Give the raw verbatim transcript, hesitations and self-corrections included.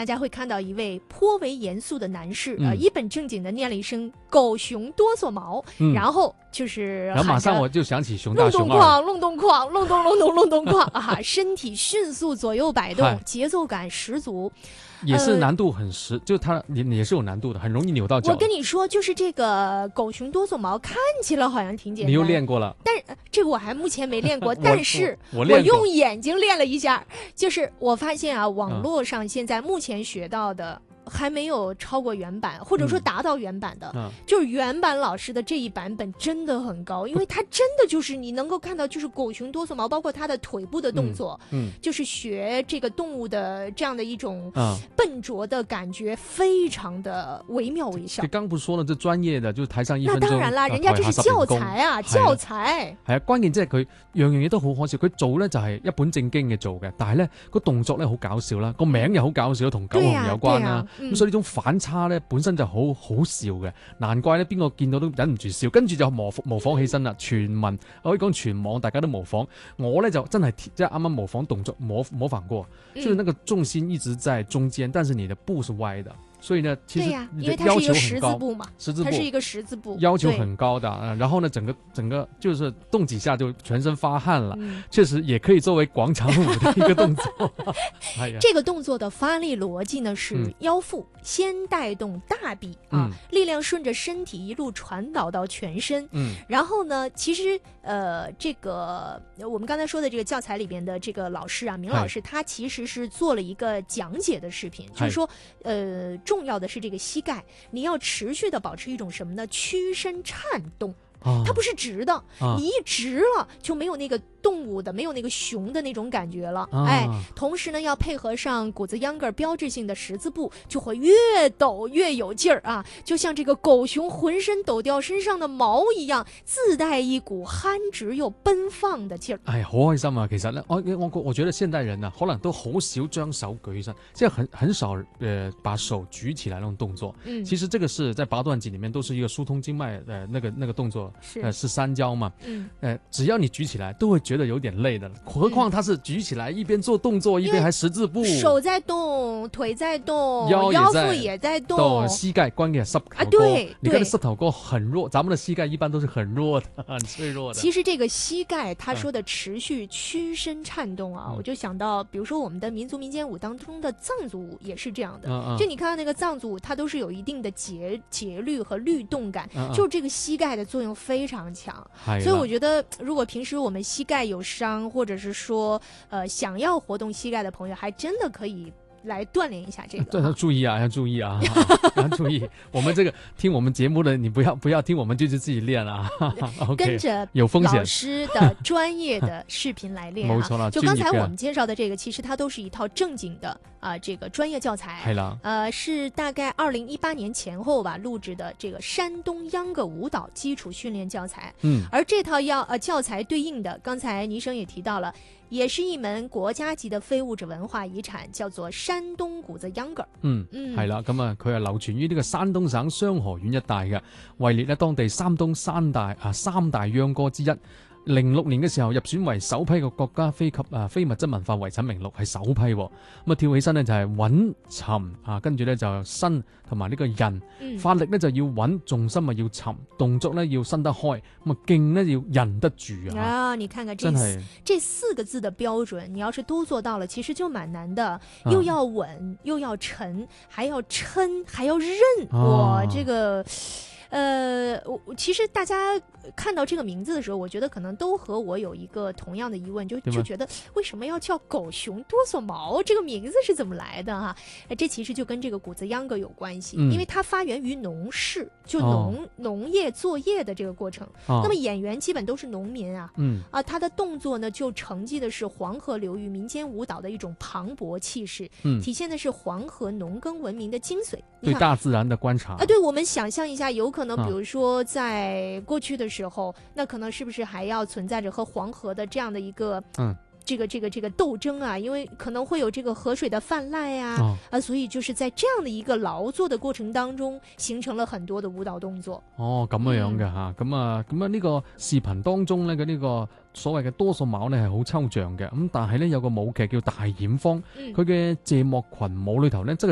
大家会看到一位颇为严肃的男士， 嗯、 呃，一本正经的念了一声“狗熊哆嗦毛”， 嗯、 然后就是然后马上我就想起熊大熊二， 弄咚哐，弄咚哐，弄咚隆咚隆咚哐啊！身体迅速左右摆动，节奏感十足。 也是难度很实，呃、就它也也是有难度的，很容易扭到脚。 我跟你说，就是这个狗熊哆嗦毛看起来好像挺简单， 你又练过了， 但是这个我还目前没练过，但是我我我用眼睛练了一下，就是我发现啊，网络上现在目前学到的。嗯还没有超过原版，或者说达到原版的、嗯、就是原版老师的这一版本真的很高，因为它真的就是你能够看到就是狗熊哆嗦毛，包括它的腿部的动作、 嗯嗯、 就是学这个动物的这样的一种笨拙的感觉、嗯、非常的惟妙惟肖。 你剛不說了，這專業的就是台上一分鐘， 那當然啦，人家這是教材啊，教材係啊，關鍵即係佢樣樣嘢都好可笑，佢做咧就係一本正經嘅做嘅，但係咧個動作咧好搞笑啦，個名又好搞笑，同九熊有關啦。咁、嗯、所以呢種反差咧本身就好好笑嘅，難怪咧邊個見到都忍唔住笑，跟住就模模仿起身啦。全民可以講全網大家都模仿，我咧就真係即係啱啱模仿動作模模仿過，就是那個重心一直在中間，但是你的步是歪的。所以呢，其實你的要求很高， 因為它是一個十字步嘛， 十字步， 它是一個十字步， 要求很高的。呃、然後呢，整個整個就是動幾下就全身發汗了，嗯、確實也可以作為廣場舞的一個動作。哎呀， 這個動作的發力邏輯呢是腰腹、嗯、先帶動大臂啊、嗯，力量順着身體一路傳導到全身。嗯，然後呢，其實呃，這個我們剛才說的這個教材裏邊的這個老師啊，明老師，他其實是做了一個講解的視頻，就是說，呃。重要的是這個膝蓋，你要持續的保持一種什麼呢？屈身顫動，它不是直的，啊、你一直了就沒有那個動物的，沒有那個熊的那種感覺了。啊、哎，同時呢，要配合上谷子秧歌標誌性的十字步，就會越抖越有勁兒啊！就像這個狗熊渾身抖掉身上的毛一樣，自帶一股憨直又奔放的勁兒。 哎，好開心啊！其實呢，我我我覺得現代人啊，可能都好少將手舉起身，即係很很少呃把手舉起來那種動作。嗯，其實這個是在八段錦裡面都是一個疏通經脈呃那個那個動作，是呃是三焦嘛。嗯，呃只要你舉起來，都會覺得有點累的，何況他是舉起來一邊做動作一邊還十字步， 手在動，腿在動， 腰腰腹也在動， 膝蓋關鍵膝頭哥， 啊，對， 你看的膝頭哥很弱，咱們的膝蓋一般都是很弱的，很脆弱的。 其實這個膝蓋，他說的持續屈身顫動啊，嗯、我就想到，比如說我們的民族民間舞當中的藏族舞也是這樣的，嗯嗯就你看到那個藏族舞，它都是有一定的節節律和律動感，嗯嗯就這個膝蓋的作用非常強，嗯、所以我覺得如果平時我們膝蓋有傷，或者是說，呃，想要活動膝蓋的朋友，還真的可以來鍛鍊一下這個。 對，要注意啊，要注意啊，要注意。我們這個聽我們節目的，你不要不要聽我們，就是自己練啊。 跟着有風險老師的專業的視頻來練啊。沒錯啦，就剛才我們介紹的這個，其實它都是一套正經的啊、呃，這個專業教材。係啦，呃，是大概二零一八年前後吧錄製的這個山東秧歌舞蹈基礎訓練教材。嗯，而這套要呃教材對應的，剛才倪生也提到了。也是一門國家級的非物質文化遺產，叫做山東谷子秧歌。嗯嗯，係啦，咁啊，佢係流傳於呢個山東省商河縣一帶嘅，位列咧當地山東三大啊三大秧歌之一。零六年嘅時候入選為首批嘅國家非級啊非物質文化遺產名錄，係首批。咁啊跳起身呢就係穩沉啊，跟住咧就身同埋呢個人，嗯、發力咧就要穩，重心啊要沉，動作咧要伸得開，咁啊勁咧要忍得住啊。啊，你看看這四這四個字的標準，你要是都做到了，其實就蠻難的，又要穩，啊、又要沉，還要撐，還要韌。哇，啊、這個。呃，我其實大家看到這個名字的時候，我覺得可能都和我有一個同樣的疑問，就就覺得為什麼要叫狗熊哆嗦毛？這個名字是怎麼來的哈？這其實就跟這個谷子秧歌有關係，嗯、因為它發源於農事，就農、哦、農業作業的這個過程。哦、那麼演員基本都是農民啊，嗯啊，他的動作呢就承繼的是黃河流域民間舞蹈的一種磅礴氣勢，嗯，體現的是黃河農耕文明的精髓。 對大自然的觀察啊，對，我們想象一下，有可能比如說在過去的時候，啊、那可能是不是還要存在着和黃河的這樣的一個嗯。這個這個這個鬥爭啊，因為可能會有這個河水的泛濫啊，哦、啊，所以就是在這樣的一個勞作的過程當中，形成了很多的舞蹈動作。哦，咁樣樣嘅吓，咁啊，咁啊呢個視頻當中咧嘅呢個所謂嘅哆嗦毛咧係好抽象嘅，咁但係咧有個舞劇叫大染坊，佢嘅謝幕群舞裏頭咧，即係